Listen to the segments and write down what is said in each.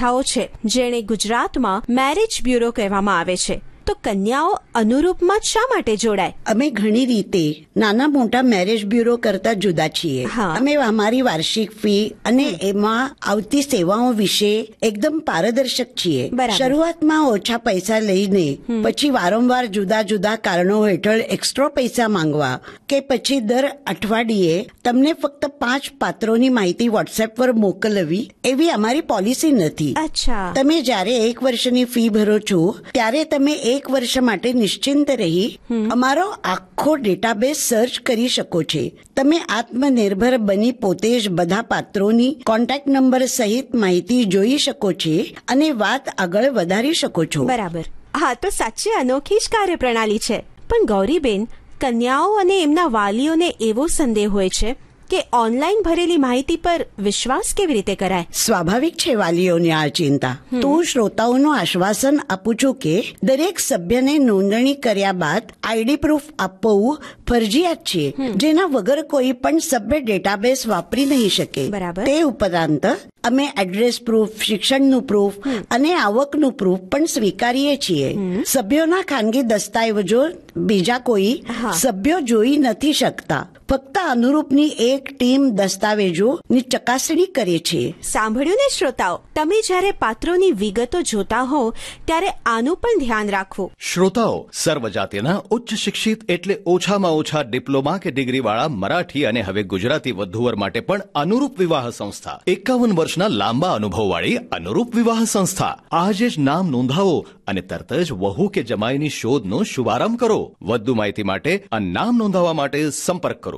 સંસ્થાઓ છે જેને ગુજરાતમાં મેરેજ બ્યુરો કહેવામાં આવે છે, તો કન્યાઓ અનુરૂપમાં શા માટે જોડાય? અમે ઘણી રીતે નાના મોટા મેરેજ બ્યુરો કરતા જુદા છીએ. અમે અમારી વાર્ષિક ફી અને એમાં આવતી સેવાઓ વિશે એકદમ પારદર્શક છીએ. શરૂઆતમાં ઓછા પૈસા લઈને પછી વારંવાર જુદા જુદા કારણો હેઠળ એક્સ્ટ્રા પૈસા માંગવા કે પછી દર અઠવાડિયે તમને ફક્ત 5 પાત્રોની માહિતી વોટ્સએપ પર મોકલવી એવી અમારી પોલિસી નથી. તમે જ્યારે 1 વર્ષની ફી ભરો છો ત્યારે તમે 1 વર્ષ માટે નિશ્ચિંત રહી અમારો આખો ડેટાબેઝ સર્ચ કરી શકો છો. તમે આત્મનિર્ભર બની પોતે જ બધા પાત્રોની કોન્ટેક્ટ નંબર સહિત માહિતી જોઈ શકો છો અને વાત આગળ વધારી શકો છો. બરાબર. હા, તો સાચે અનોખી જ કાર્યપ્રણાલી છે. પણ ગૌરીબેન, કન્યાઓ અને એમના વાલીઓને એવો સંદેહ હોય છે કે ઓનલાઈન ભરેલી માહિતી પર વિશ્વાસ કેવી રીતે કરાય? સ્વાભાવિક છે વાલીઓની આ ચિંતા. તો હું શ્રોતાઓનું આશ્વાસન આપું છું કે દરેક સભ્યને નોંધણી કર્યા બાદ આઈડી પ્રૂફ આપવું ફરજિયાત છે, જેના વગર કોઈ પણ સભ્ય ડેટાબેઝ વાપરી નહીં શકે. તે ઉપરાંત અમે એડ્રેસ પ્રૂફ, શિક્ષણનું પ્રૂફ અને આવકનું પ્રૂફ પણ સ્વીકારીએ છીએ. સભ્યોના ખાનગી દસ્તાવેજો બીજા કોઈ સભ્યો જોઈ નથી શકતા. ફક્ત અનુરૂપની એક ટીમ દસ્તાવેજોની ચકાસણી કરે છે. સાંભળ્યું ને શ્રોતાઓ, તમે જ્યારે પાત્રોની વિગતો જોતા હો ત્યારે આનું પણ ધ્યાન રાખવું. શ્રોતાઓ, સર્વજાતિના ઉચ્ચ શિક્ષિત એટલે ઓછામાં ઓછા ડિપ્લોમા કે ડિગ્રી વાળા મરાઠી અને હવે ગુજરાતી વધુવર માટે પણ અનુરૂપ વિવાહ સંસ્થા, 51 વર્ષના લાંબા અનુભવ વાળી અનુરૂપ વિવાહ સંસ્થા. આજે જ નામ નોંધાવો અને તરત જ વહુ કે જમાઈની શોધનો શુભારંભ કરો. વધુ માહિતી માટે અને નામ નોંધાવવા માટે સંપર્ક કરો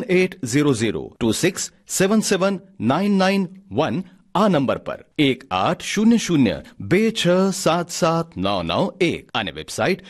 180026779991 આ નંબર પર 180026779991 અને વેબસાઇટ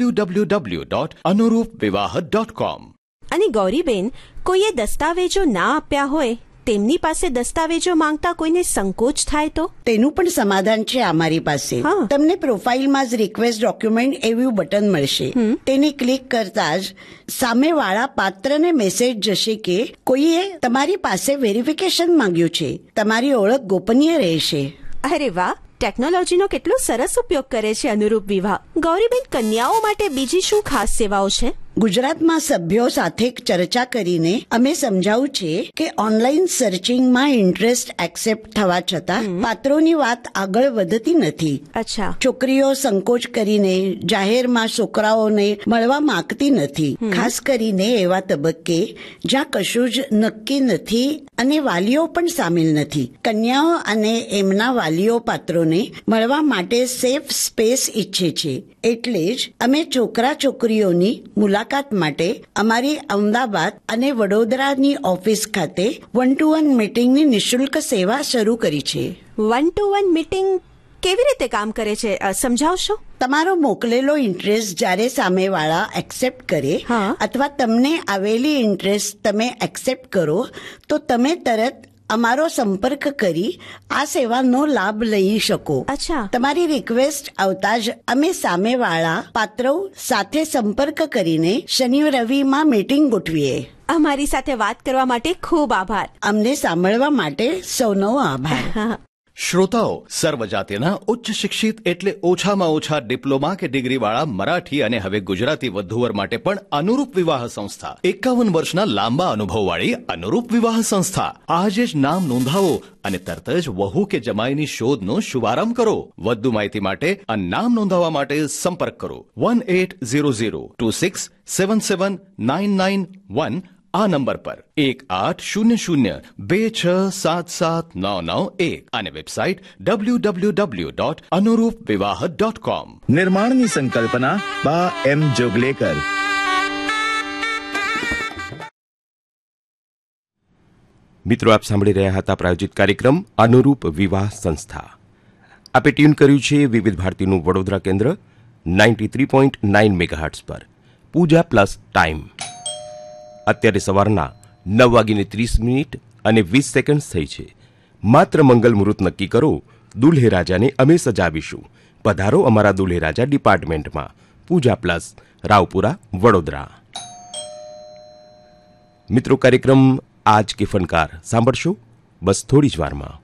www.anurupvivaha.com. અને ગૌરીબેન, કોઈએ દસ્તાવેજો ના આપ્યા હોય, તેમની પાસે દસ્તાવેજો માંગતા કોઈને સંકોચ થાય તો? તેનું પણ સમાધાન છે અમારી પાસે. તમને પ્રોફાઇલમાં જ રિક્વેસ્ટ ડોક્યુમેન્ટ એવું બટન મળશે. તેને ક્લિક કરતા જ સામેવાળા પાત્રને મેસેજ જશે કે કોઈએ તમારી પાસે વેરિફિકેશન માંગ્યું છે. તમારી ઓળખ ગોપનીય રહેશે. અરે વાહ, ટેકનોલોજીનો કેટલો સરસ ઉપયોગ કરે છે અનુરૂપ વિવાહ. ગૌરીબેન, કન્યાઓ માટે બીજી શું ખાસ સેવાઓ છે? ગુજરાતમાં સભ્યો સાથે ચર્ચા કરીને અમે સમજાવું છે કે ઓનલાઈન સર્ચિંગમાં ઇન્ટરેસ્ટ એક્સેપ્ટ થવા છતાં પાત્રોની વાત આગળ વધતી નથી. છોકરીઓ સંકોચ કરીને જાહેરમાં છોકરાઓને મળવા માંગતી નથી, ખાસ કરીને એવા તબક્કે જ્યાં કશું જ નક્કી નથી અને વાલીઓ પણ સામેલ નથી. કન્યાઓ અને એમના વાલીઓ પાત્રોને મળવા માટે સેફ સ્પેસ ઈચ્છે છે. એટલે જ અમે છોકરા છોકરીઓની મુલાકાત માટે અમારી અમદાવાદ અને વડોદરાની ઓફિસ ખાતે 1-to-1 મીટિંગની નિઃશુલ્ક સેવા શરૂ કરી છે. 1-to-1 મીટિંગ કેવી રીતે કામ કરે છે, સમજાવશો? તમારો મોકલેલો ઇન્ટરેસ્ટ જ્યારે સામેવાળા એક્સેપ્ટ કરે અથવા તમને આવેલી ઇન્ટરેસ્ટ તમે એક્સેપ્ટ કરો તો તમે તરત અમારો સંપર્ક કરી આ સેવાનો લાભ લઈ શકો. તમારી રિક્વેસ્ટ આવતા જ અમે સામેવાળા પાત્રો સાથે સંપર્ક કરીને શનિ રવિમાં મીટિંગ ગોઠવીએ. અમારી સાથે વાત કરવા માટે ખૂબ આભાર. અમને સાંભળવા માટે સૌનો આભાર. શ્રોતાઓ, સર્વજાતિના ઉચ્ચ શિક્ષિત એટલે ઓછામાં ઓછા ડિપ્લોમા કે ડિગ્રી વાળા મરાઠી અને હવે ગુજરાતી વધુવર માટે પણ અનુરૂપ વિવાહ સંસ્થા, 51 વર્ષના લાંબા અનુભવ વાળી અનુરૂપ વિવાહ સંસ્થા. આજે જ નામ નોંધાવો અને તરત જ વહુ કે જમાઈની શોધનો શુભારંભ કરો. વધુ માહિતી માટે અને નામ નોંધાવવા માટે સંપર્ક કરો 180026779991 આ નંબર પર 180026779991 અને વેબસાઇટ www.anurupvivaha.com. નિર્માણની સંકલ્પના બા એમ જોગલેકર. મિત્રો, આપ સાંભળી રહ્યા હતા પ્રાયોજિત કાર્યક્રમ અનુરૂપ વિવાહ સંસ્થા. આપે ટ્યુન કર્યું છે વિવિધ ભારતીનું વડોદરા કેન્દ્ર 93.9 મેગાહર્ટ્ઝ પર. પૂજા પ્લસ ટાઈમ. અત્યારે સવારના 9:30 અને 20 સેકન્ડ થઈ છે. માત્ર મંગલ મુહૂર્ત નક્કી કરો, દુલ્હે રાજાને અમે સજાવીશું. પધારો અમારા દુલ્હે રાજા ડિપાર્ટમેન્ટમાં. પૂજા પ્લસ, રાવપુરા, વડોદરા. મિત્રો, કાર્યક્રમ આજ કે ફનકાર સાંભળશો બસ થોડી જ વારમાં.